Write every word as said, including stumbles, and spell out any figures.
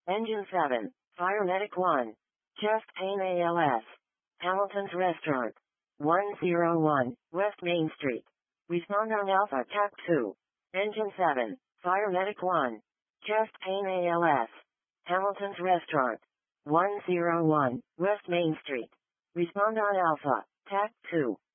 Engine seven, Fire Medic one. Chest Pain A L S. Hamilton's Restaurant. one oh one, West Main Street. Respond on Alpha T A C two. Engine seven, Fire Medic one. Chest Pain A L S. Hamilton's Restaurant. one oh one, West Main Street. Respond on Alpha T A C two.